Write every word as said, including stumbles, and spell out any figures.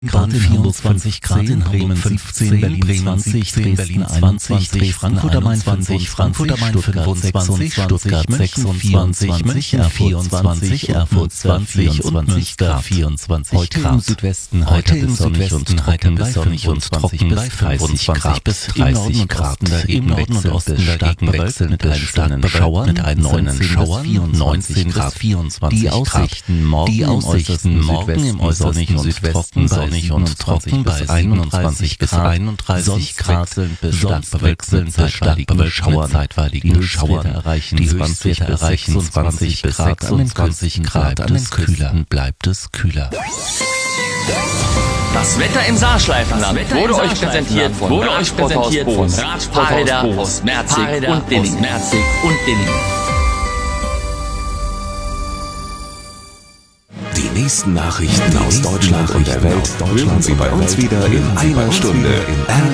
Grad in Hamburg, zwanzig Grad in Bremen, fünfzehn, Berlin zwanzig, Berlin einundzwanzig, Frankfurt am Main zwanzig, Frankfurt am Main fünfundzwanzig, Stuttgart sechsundzwanzig, München vierundzwanzig, Erfurt zwanzig und Münster vierundzwanzig Grad. Heute im Südwesten, heute im Südwesten, heute bis sonnig und trocken bei fünfundzwanzig bis dreißig Grad. Im Norden und Osten dagegen wechselnd mit einzelnen Schauern, mit einzelnen Schauern, neunzehn bis vierundzwanzig Grad. Die Aussichten morgen im äußersten Südwesten sonnig und trocken bei einundzwanzig bis einunddreißig Grad, bis stark bewölkt mit zeitweiligen Schauern, zeitweiligen Schauern erreichen die Höchstwerte erreichen zwanzig bis sechsundzwanzig Grad, an den Küsten bleibt es kühler. Das Wetter im Saarschleifenland wurde euch präsentiert von wurde euch präsentiert von Fahrräder aus Merzig und Dillingen. Die nächsten Nachrichten aus Deutschland und der Welt hören Sie bei uns wieder in einer Stunde.